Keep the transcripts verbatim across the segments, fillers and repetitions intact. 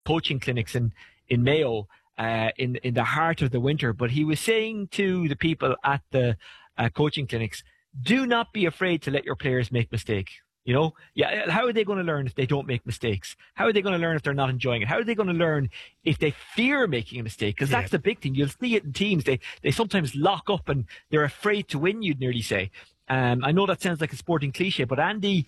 coaching clinics in, in Mayo uh, in, in the heart of the winter. But he was saying to the people at the uh, coaching clinics, do not be afraid to let your players make mistakes. You know, yeah. How are they going to learn if they don't make mistakes? How are they going to learn if they're not enjoying it? How are they going to learn if they fear making a mistake? Because yeah. that's the big thing. You'll see it in teams. They they sometimes lock up and they're afraid to win, you'd nearly say. Um, I know that sounds like a sporting cliche, but Andy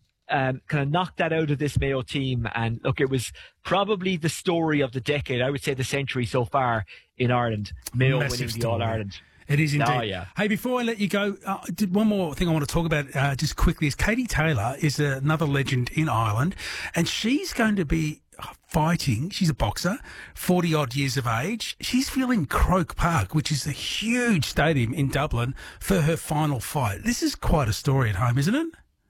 um, kind of knocked that out of this Mayo team. And look, it was probably the story of the decade. I would say the century so far in Ireland. Mayo Massive winning the story. All-Ireland. It is indeed. Oh, yeah. Hey, before I let you go, uh, did one more thing I want to talk about uh, just quickly is Katie Taylor is another legend in Ireland, and she's going to be fighting. She's a boxer, forty odd years of age. She's filling Croke Park, which is a huge stadium in Dublin, for her final fight. This is quite a story at home, isn't it?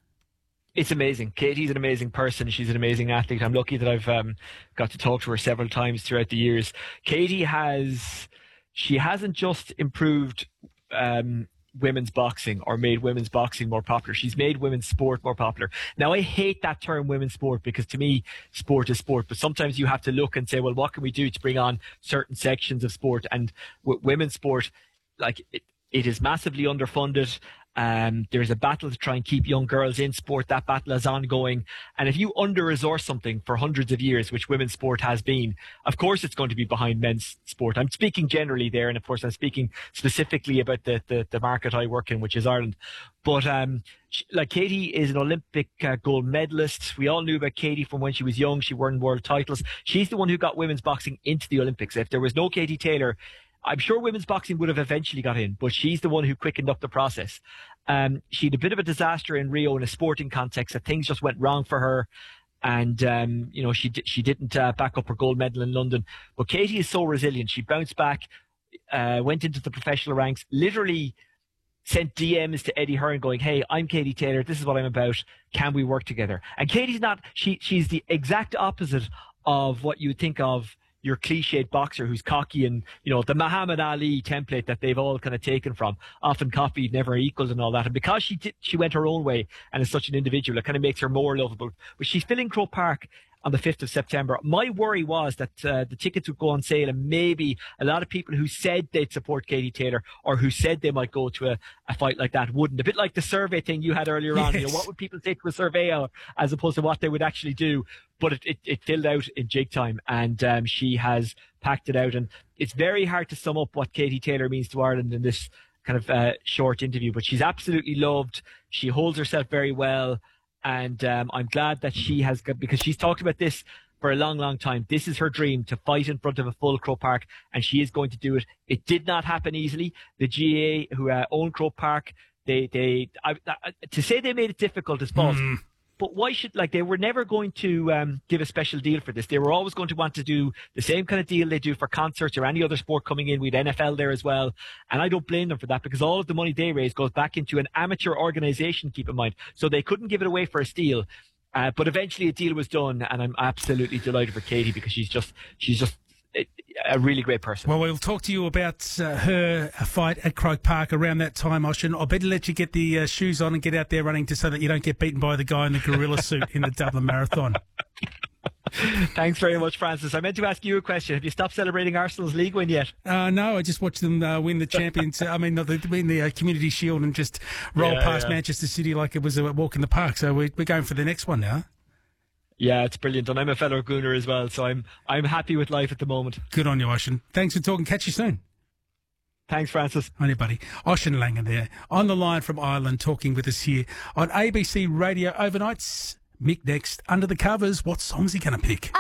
It's amazing. Katie's an amazing person. She's an amazing athlete. I'm lucky that I've um, got to talk to her several times throughout the years. Katie has... She hasn't just improved um, women's boxing or made women's boxing more popular. She's made women's sport more popular. Now, I hate that term women's sport because to me, sport is sport. But sometimes you have to look and say, well, what can we do to bring on certain sections of sport? And w- women's sport, like it, it is massively underfunded. Um, there's a battle to try and keep young girls in sport. That battle is ongoing. And if you under-resource something for hundreds of years, which women's sport has been, of course it's going to be behind men's sport. I'm speaking generally there, and of course I'm speaking specifically about the, the, the market I work in, which is Ireland. But um, she, like Katie is an Olympic uh, gold medalist. We all knew about Katie from when she was young. She won world titles. She's the one who got women's boxing into the Olympics. If there was no Katie Taylor, I'm sure women's boxing would have eventually got in, but she's the one who quickened up the process. Um, she had a bit of a disaster in Rio in a sporting context, that things just went wrong for her. And, um, you know, she, di- she didn't uh, back up her gold medal in London. But Katie is so resilient. She bounced back, uh, went into the professional ranks, literally sent D Ms to Eddie Hearn going, hey, I'm Katie Taylor. This is what I'm about. Can we work together? And Katie's not, she, she's the exact opposite of what you would think of your cliched boxer who's cocky and, you know, the Muhammad Ali template that they've all kind of taken from, often copied, never equaled and all that. And because she did, she went her own way and is such an individual, it kind of makes her more lovable. But she's filling Croke Park on the fifth of September. My worry was that uh, the tickets would go on sale and maybe a lot of people who said they'd support Katie Taylor or who said they might go to a, a fight like that wouldn't. A bit like the survey thing you had earlier on. Yes. You know, what would people say to a surveyor as opposed to what they would actually do? But it, it, it filled out in jig time, and um, she has packed it out. And it's very hard to sum up what Katie Taylor means to Ireland in this kind of uh, short interview, but she's absolutely loved. She holds herself very well. And um, I'm glad that she has got, because she's talked about this for a long, long time. This is her dream, to fight in front of a full Croke Park, and she is going to do it. It did not happen easily. The G A, who uh, own Croke Park, they, they, I, I, to say they made it difficult is false. Mm. But why should, like, they were never going to um, give a special deal for this. They were always going to want to do the same kind of deal they do for concerts or any other sport coming in. We'd N F L there as well. And I don't blame them for that, because all of the money they raise goes back into an amateur organization, keep in mind. So they couldn't give it away for a steal. Uh, but eventually a deal was done, and I'm absolutely delighted for Katie, because she's just, she's just a really great person. Well, we'll talk to you about uh, her fight at Croke Park around that time, Oisín. I'll better let you get the uh, shoes on and get out there running, to so that you don't get beaten by the guy in the gorilla suit in the Dublin Marathon. Thanks very much, Francis. I meant to ask you a question. Have you stopped celebrating Arsenal's league win yet? Uh, no, I just watched them uh, win the Champions. I mean, the, win the uh, Community Shield and just roll yeah, past yeah. Manchester City like it was a walk in the park. So we're, we're going for the next one now. Yeah, it's brilliant. And I'm a fellow Gooner as well, so I'm I'm happy with life at the moment. Good on you, Oisín. Thanks for talking. Catch you soon. Thanks, Francis. On you, buddy. Oisín Langan there, on the line from Ireland, talking with us here on A B C Radio Overnights. Mick next. Under the covers, what song's he going to pick?